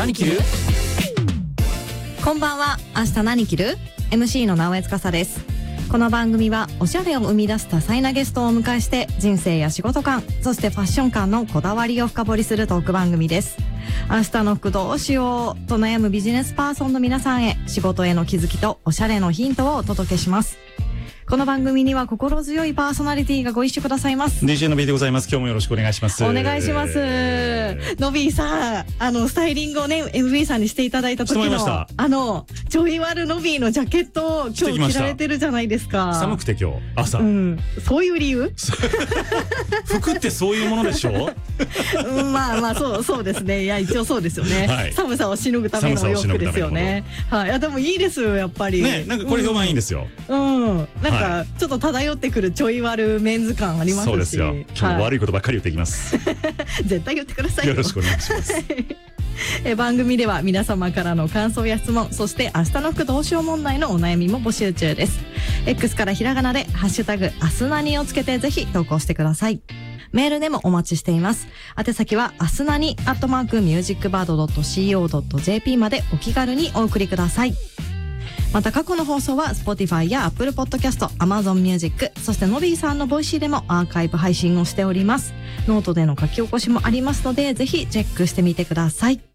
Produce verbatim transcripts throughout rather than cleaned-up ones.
何着る？ こんばんは。明日何着る？ エムシー の直江司です。この番組はおしゃれを生み出す多彩なゲストをお迎えして人生や仕事観、そしてファッション観のこだわりを深掘りするトーク番組です。明日の服どうしようと悩むビジネスパーソンの皆さんへ、仕事への気づきとおしゃれのヒントをお届けします。この番組には心強いパーソナリティがご一緒くださいます。 ディージェー の B でございます。今日もよろしくお願いします。 お願いします。のびーさん、あのスタイリングをね エムビー さんにしていただいた時のあのちょいワルのびーのジャケットを今日着られてるじゃないですか。 寒くて今日朝、 うん、そういう理由服ってそういうものでしょうん、まあまあそうそうですね。いや一応そうですよね、はい、寒さをしのぐためのお洋服ですよね。はい、いやでもいいですよやっぱりね。なんかこれ評判いいんですよ。うん、うん、なんかちょっと漂ってくるちょいワルメンズ感ありますし。そうですよ。今日も悪いことばっかり言っていきます。絶対言ってくださいよ。よろしくお願いします。え番組では皆様からの感想や質問、そして明日の服どうしよう問題のお悩みも募集中です。 X からひらがなでハッシュタグあすなにをつけてぜひ投稿してください。メールでもお待ちしています。宛先はあすなにアットマークミュージックバードドットシーオードットジェーピー までお気軽にお送りください。また過去の放送は Spotify や Apple Podcast、Amazon Music、そしてのびーさんのボイシーでもアーカイブ配信をしております。ノートでの書き起こしもありますので、ぜひチェックしてみてください。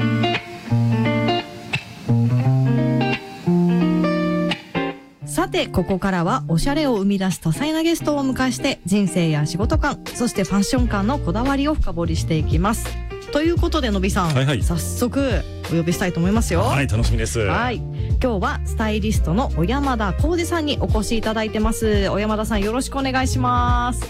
さて、ここからはおしゃれを生み出す多彩なゲストをお迎えして人生や仕事観、そしてファッション観のこだわりを深掘りしていきます。ということでのびさん、はいはい、早速お呼びしたいと思いますよ。はい、楽しみです。はい、今日はスタイリストの小山田浩二さんにお越しいただいてます。小山田さん、よろしくお願いします。